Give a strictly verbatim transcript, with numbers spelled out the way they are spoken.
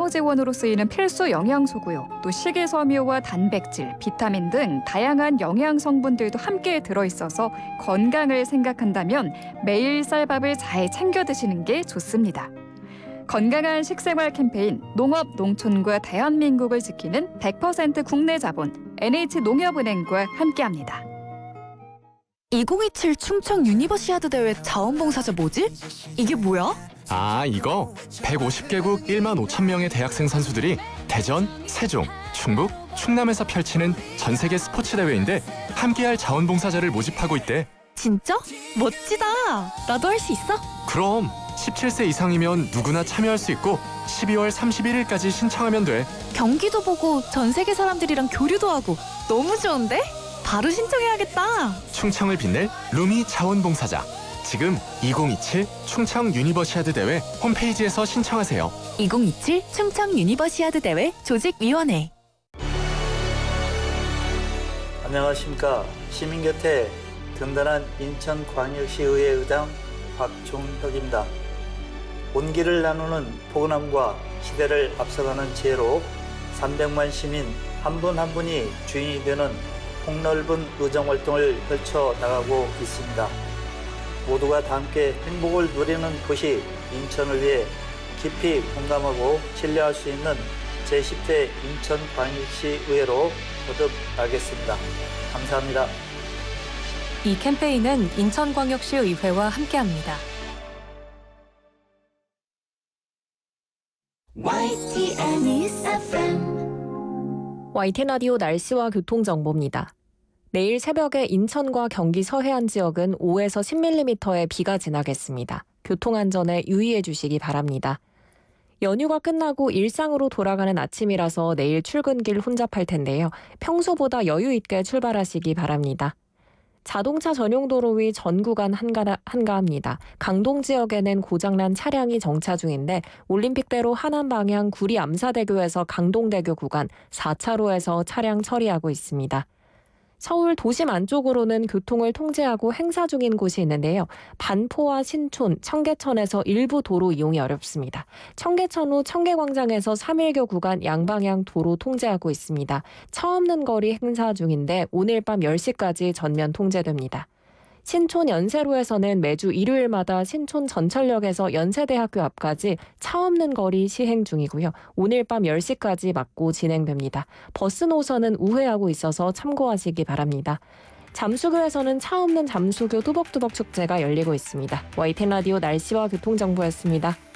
에너지원으로 쓰이는 필수 영양소고요. 또 식이섬유와 단백질, 비타민 등 다양한 영양 성분들도 함께 들어있어서 건강을 생각한다면 매일 쌀밥을 잘 챙겨 드시는 게 좋습니다. 건강한 식생활 캠페인 농업, 농촌과 대한민국을 지키는 백 퍼센트 국내 자본 엔에이치농협은행과 함께합니다. 이천이십칠 충청 유니버시아드 대회 자원봉사자 뭐지? 이게 뭐야? 아, 이거 백오십 개국 일만 오천 명의 대학생 선수들이 대전, 세종, 충북, 충남에서 펼치는 전 세계 스포츠 대회인데 함께할 자원봉사자를 모집하고 있대. 진짜? 멋지다. 나도 할 수 있어? 그럼 십칠 세 이상이면 누구나 참여할 수 있고 십이월 삼십일일까지 신청하면 돼. 경기도 보고 전 세계 사람들이랑 교류도 하고 너무 좋은데? 바로 신청해야겠다. 충청을 빛낼 루미 자원봉사자. 지금 이천이십칠 충청 유니버시아드 대회 홈페이지에서 신청하세요. 이천이십칠 충청 유니버시아드 대회 조직위원회. 안녕하십니까. 시민 곁에 든든한 인천광역시의회 의장 박종혁입니다. 온기를 나누는 포근함과 시대를 앞서가는 지혜로 삼백만 시민 한 분 한 분이 주인이 되는 폭넓은 의정활동을 펼쳐나가고 있습니다. 모두가 다 함께 행복을 누리는 도시 인천을 위해 깊이 공감하고 신뢰할 수 있는 제십 대 인천광역시의회로 거듭나겠습니다. 감사합니다. 이 캠페인은 인천광역시의회와 함께합니다. 와이티엔 News 에프엠 와이티엔 라디오 날씨와 교통정보입니다. 내일 새벽에 인천과 경기 서해안 지역은 오에서 십 밀리미터의 비가 지나겠습니다. 교통안전에 유의해 주시기 바랍니다. 연휴가 끝나고 일상으로 돌아가는 아침이라서 내일 출근길 혼잡할 텐데요. 평소보다 여유 있게 출발하시기 바랍니다. 자동차 전용 도로 위 전 구간 한가, 한가합니다. 강동 지역에는 고장난 차량이 정차 중인데 올림픽대로 하남 방향 구리 암사대교에서 강동대교 구간 사 차로에서 차량 처리하고 있습니다. 서울 도심 안쪽으로는 교통을 통제하고 행사 중인 곳이 있는데요. 반포와 신촌, 청계천에서 일부 도로 이용이 어렵습니다. 청계천 후 청계광장에서 삼일교 구간 양방향 도로 통제하고 있습니다. 차 없는 거리 행사 중인데 오늘 밤 열 시까지 전면 통제됩니다. 신촌 연세로에서는 매주 일요일마다 신촌 전철역에서 연세대학교 앞까지 차 없는 거리 시행 중이고요. 오늘 밤 열 시까지 막고 진행됩니다. 버스 노선은 우회하고 있어서 참고하시기 바랍니다. 잠수교에서는 차 없는 잠수교 뚜벅뚜벅 축제가 열리고 있습니다. 와이티엔 라디오 날씨와 교통정보였습니다.